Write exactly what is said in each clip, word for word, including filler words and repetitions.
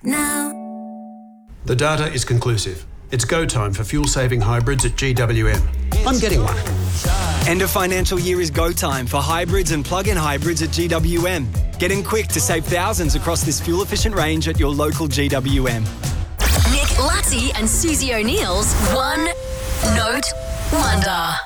now. The data is conclusive. It's go time for fuel-saving hybrids at G W M. I'm getting one. End of financial year is go time for hybrids and plug-in hybrids at G W M. Get in quick to save thousands across this fuel-efficient range at your local G W M. Nick Lutty and Susie O'Neill's One Note Wonder.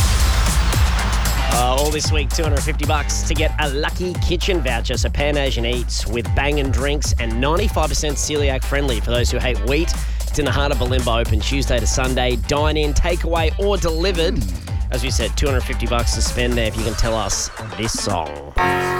Uh, all this week, two hundred fifty bucks to get a lucky kitchen voucher. So Pan Asian Eats with bangin' drinks and ninety-five percent celiac friendly for those who hate wheat. It's in the heart of Bulimba, open Tuesday to Sunday. Dine in, takeaway or delivered. As we said, two hundred fifty bucks to spend there if you can tell us this song.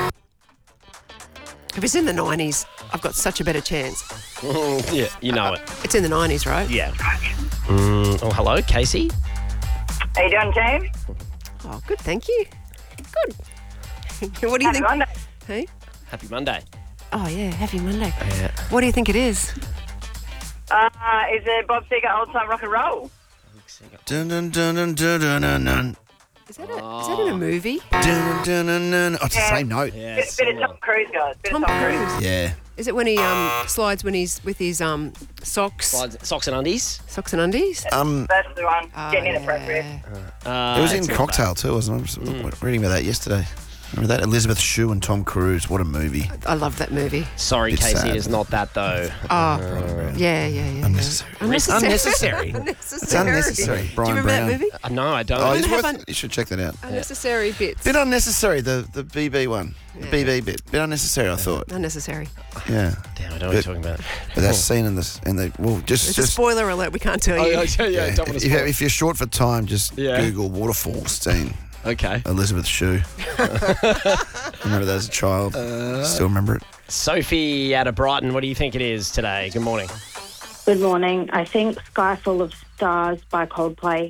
If it's in the nineties, I've got such a better chance. Yeah, you know it. It's in the nineties, right? Yeah. Mm, oh, hello, Casey. How you doing, team? Oh, good, thank you. Good. What do you Happy think? Monday. Hey? Happy Monday. Oh, yeah, happy Monday. Yeah. What do you think it is? Uh, is it Bob Seger Old Time Rock and Roll? Dun dun dun dun dun dun dun dun. Is that, a, is that in a movie? Dun dun dun dun. Oh, it's the Yeah. same note. Yeah, Bit, bit of similar. Tom Cruise, guys. Bit Tom of Tom Cruise. Cruise. Yeah. Is it when he um slides when he's with his um socks, Slides- Socks and undies. socks and undies? Um, That's the one. Oh, Getting inappropriate. yeah. Uh, it was in it's not Cocktail too, wasn't it? I was reading about that yesterday. Remember that? Elizabeth Shue and Tom Cruise. What a movie. I love that movie. bad. Sorry, It's Casey, sad. it is not that though. Oh, yeah, yeah, yeah. Unnecessary. yeah. Unnecessary. Unnecessary. It's unnecessary. Do you Brian remember Brown. that movie? Uh, no, I don't. Oh, it's have worth, un- you should check that out. Unnecessary bits. Bit unnecessary, the, the B B one. The Yeah. B B bit. Bit unnecessary, I thought. Unnecessary. Yeah. Damn, I don't know what you're talking about. But that scene in this, in the, well, just, It's a just, spoiler alert. We can't tell you. Oh, yeah, yeah, yeah. don't want If, to you, spoil. if you're short for time, just Yeah. Google waterfall scene. Okay. Elizabeth Shue. Remember that as a child? Still remember it? Sophie out of Brighton, what do you think it is today? Good morning. Good morning. I think Sky Full of Stars by Coldplay.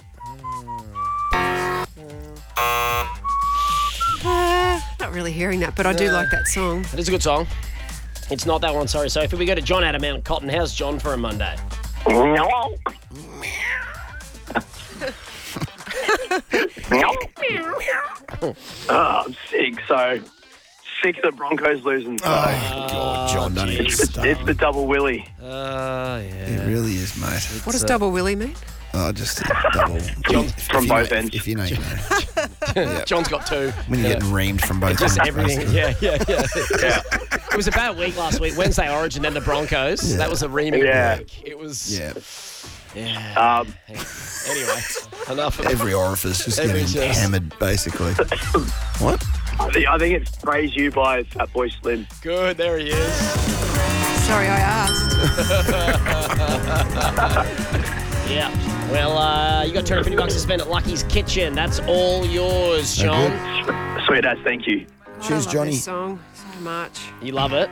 Uh, not really hearing that, but I do like that song. It is a good song. It's not that one, sorry, Sophie. We go to John out of Mount Cotton. How's John for a Monday? Oh, I'm sick. So sick of the Broncos losing. So Oh, God, John, don't even it's, the, start. it's the double willy. Uh, yeah. It really is, mate. What does Double Willie mean? Oh, just a double. John, If from you both know, ends. If you know, you know. John's got two. When you're getting reamed from both Just ends. everything. Yeah, yeah, yeah. It was a bad week last week. Wednesday Origin, then the Broncos. Yeah. That was a reaming Yeah. week. It was. Yeah. Yeah. Um, Anyway, enough of Every orifice just Every getting chest. hammered, basically. What? I think I think it's Praise You by Fatboy Slim. Good, there he is. Sorry, I asked. Yeah. Well, uh, you got two hundred fifty bucks to spend at Lucky's Kitchen. That's all yours, John. Sweet as, thank you. I Cheers, love Johnny. this song so much. You love it.